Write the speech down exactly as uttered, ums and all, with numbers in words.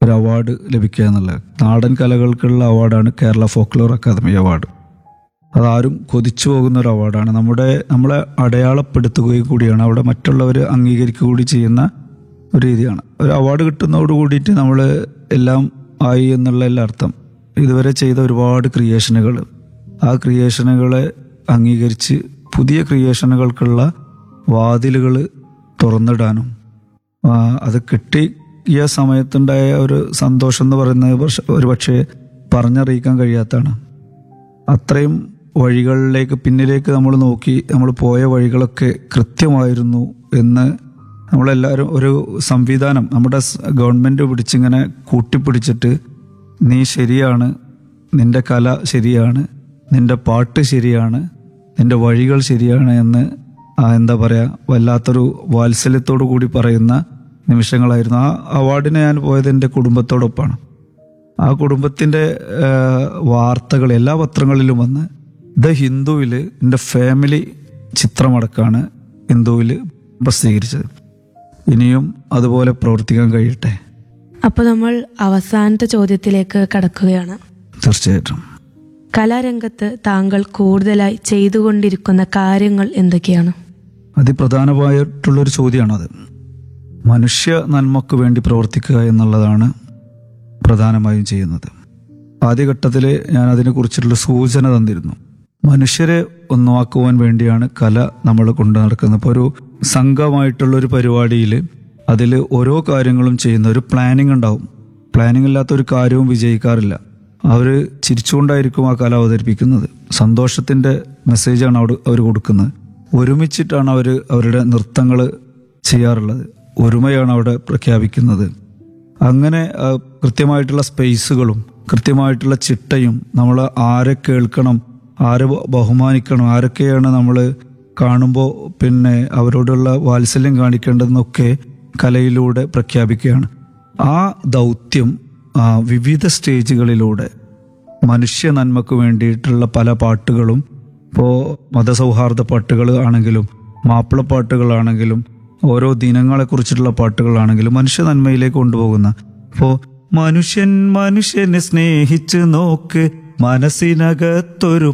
ഒരു അവാർഡ് ലഭിക്കുക എന്നുള്ളത്. നാടൻ കലകൾക്കുള്ള അവാർഡാണ് കേരള ഫോക്ലോർ അക്കാദമി അവാർഡ്. അതാരും കൊതിച്ചു പോകുന്ന ഒരു അവാർഡാണ്. നമ്മുടെ നമ്മളെ അടയാളപ്പെടുത്തുകയും കൂടിയാണ്, അവിടെ മറ്റുള്ളവർ അംഗീകരിക്കുക കൂടി ചെയ്യുന്ന ഒരു രീതിയാണ്. ഒരു അവാർഡ് കിട്ടുന്നതോട് കൂടിയിട്ട് നമ്മൾ എല്ലാം ആയി എന്നുള്ള അർത്ഥം. ഇതുവരെ ചെയ്ത ഒരുപാട് ക്രിയേഷനുകൾ, ആ ക്രിയേഷനുകളെ അംഗീകരിച്ച് പുതിയ ക്രിയേഷനുകൾക്കുള്ള വാതിലുകൾ തുറന്നിടാനും അത് കിട്ടിയ സമയത്തുണ്ടായ ഒരു സന്തോഷം എന്ന് പറയുന്നത് ഒരു പക്ഷേ പറഞ്ഞറിയിക്കാൻ കഴിയാത്തതാണ്. അത്രയും വഴികളിലേക്ക് പിന്നിലേക്ക് നമ്മൾ നോക്കി, നമ്മൾ പോയ വഴികളൊക്കെ കൃത്യമായിരുന്നു എന്ന് നമ്മളെല്ലാവരും ഒരു സംവിധാനം നമ്മുടെ ഗവൺമെൻറ് പിടിച്ചിങ്ങനെ കൂട്ടിപ്പിടിച്ചിട്ട് നീ ശരിയാണ്, നിന്റെ കല ശരിയാണ്, നിന്റെ പാട്ട് ശരിയാണ്, നിന്റെ വഴികൾ ശരിയാണ് എന്ന് എന്താ പറയുക വല്ലാത്തൊരു വാത്സല്യത്തോടു കൂടി പറയുന്ന നിമിഷങ്ങളായിരുന്നു. ആ അവാർഡിന് ഞാൻ പോയത് എൻ്റെ കുടുംബത്തോടൊപ്പമാണ്. ആ കുടുംബത്തിൻ്റെ വാർത്തകൾ എല്ലാ പത്രങ്ങളിലും വന്ന് ദ ഹിന്ദുവിൽ എൻ്റെ ഫാമിലി ചിത്രമടക്കമാണ് ഹിന്ദുവിൽ പ്രസിദ്ധീകരിച്ചത്. ഇനിയും അതുപോലെ പ്രവർത്തിക്കാൻ കഴിയട്ടെ. അപ്പോൾ നമ്മൾ അവസാനത്തെ ചോദ്യത്തിലേക്ക് കടക്കുകയാണ്. തീർച്ചയായിട്ടും. കലാരംഗത്ത് താങ്കൾ കൂടുതലായി ചെയ്തുകൊണ്ടിരിക്കുന്ന കാര്യങ്ങൾ എന്തൊക്കെയാണ്? അതിപ്രധാനമായിട്ടുള്ളൊരു ചോദ്യമാണത്. മനുഷ്യ നന്മക്ക് വേണ്ടി പ്രവർത്തിക്കുക എന്നുള്ളതാണ് പ്രധാനമായും ചെയ്യുന്നത്. ആദ്യഘട്ടത്തിൽ ഞാൻ അതിനെക്കുറിച്ചിട്ടുള്ള സൂചന തന്നിരുന്നു. മനുഷ്യരെ ഒന്നാക്കുവാൻ വേണ്ടിയാണ് കല നമ്മൾ കൊണ്ടു നടക്കുന്നത്. ഇപ്പോൾ ഒരു സംഘമായിട്ടുള്ളൊരു പരിപാടിയിൽ അതിൽ ഓരോ കാര്യങ്ങളും ചെയ്യുന്ന ഒരു പ്ലാനിങ് ഉണ്ടാവും. പ്ലാനിങ് ഇല്ലാത്ത ഒരു കാര്യവും വിജയിക്കാറില്ല. അവർ ചിരിച്ചുകൊണ്ടായിരിക്കും ആ കല അവതരിപ്പിക്കുന്നത്. സന്തോഷത്തിൻ്റെ മെസ്സേജാണ് അവിടെ അവർ കൊടുക്കുന്നത്. ഒരുമിച്ചിട്ടാണ് അവർ അവരുടെ നൃത്തങ്ങൾ ചെയ്യാറുള്ളത്. ഒരുമയാണ് അവിടെ പ്രഖ്യാപിക്കുന്നത്. അങ്ങനെ കൃത്യമായിട്ടുള്ള സ്പേസുകളും കൃത്യമായിട്ടുള്ള ചിട്ടയും, നമ്മൾ ആരെ കേൾക്കണം, ആരെ ബഹുമാനിക്കണം, ആരൊക്കെയാണ് നമ്മൾ കാണുമ്പോൾ പിന്നെ അവരോടുള്ള വാത്സല്യം കാണിക്കേണ്ടതെന്നൊക്കെ കലയിലൂടെ പ്രഖ്യാപിക്കുകയാണ്. ആ ദൗത്യം വിവിധ സ്റ്റേജുകളിലൂടെ മനുഷ്യ നന്മക്ക് വേണ്ടിയിട്ടുള്ള പല പാട്ടുകളും, ഇപ്പോൾ മതസൗഹാർദ്ദ പാട്ടുകൾ ആണെങ്കിലും മാപ്പിളപ്പാട്ടുകളാണെങ്കിലും ഓരോ ദിനങ്ങളെക്കുറിച്ചിട്ടുള്ള പാട്ടുകളാണെങ്കിലും മനുഷ്യ നന്മയിലേക്ക് കൊണ്ടുപോകുന്ന, ഇപ്പോൾ മനുഷ്യൻ മനുഷ്യനെ സ്നേഹിച്ച് നോക്ക്, മനസ്സിനകത്തൊരു